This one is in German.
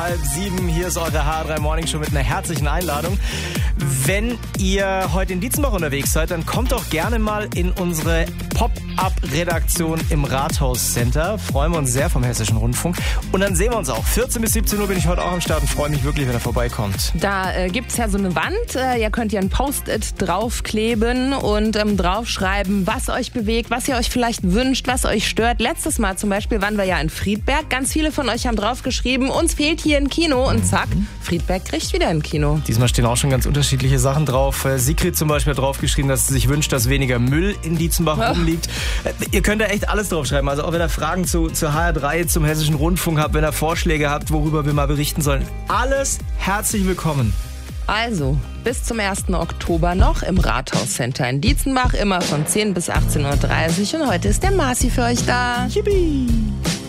6:30. Hier ist eure H3 Morning Show mit einer herzlichen Einladung. Wenn ihr heute in Dietzenbach unterwegs seid, dann kommt doch gerne mal in unsere Pop-Up-Redaktion im Rathaus Center. Freuen wir uns sehr vom Hessischen Rundfunk. Und dann sehen wir uns auch. 14 bis 17 Uhr bin ich heute auch am Start und freue mich wirklich, wenn er vorbeikommt. Da gibt's ja so eine Wand. Ihr könnt ja ein Post-it draufkleben und draufschreiben, was euch bewegt, was ihr euch vielleicht wünscht, was euch stört. Letztes Mal zum Beispiel waren wir ja in Friedberg. Ganz viele von euch haben draufgeschrieben, uns fehlt hier ein Kino. Und zack, Friedberg kriegt wieder ein Kino. Diesmal stehen auch schon ganz unterschiedliche Sachen drauf. Sigrid zum Beispiel hat draufgeschrieben, dass sie sich wünscht, dass weniger Müll in Dietzenbach rumliegt. Ihr könnt da echt alles draufschreiben. Also auch wenn ihr Fragen zur HR3, zum Hessischen Rundfunk habt, wenn ihr Vorschläge habt, worüber wir mal berichten sollen. Alles herzlich willkommen. Also, bis zum 1. Oktober noch im Rathaus Center in Dietzenbach, immer von 10 bis 18:30 Uhr. Und heute ist der Marci für euch da. Yippie!